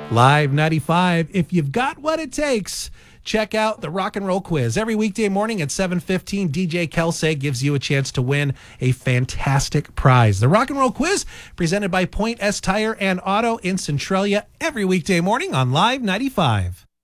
Live 95. If you've got what it takes, check out the Rock and Roll Quiz. Every weekday morning at 7:15, DJ Kelsey gives you a chance to win a fantastic prize. The Rock and Roll Quiz, presented by Point S Tire and Auto in Centralia, every weekday morning on Live 95.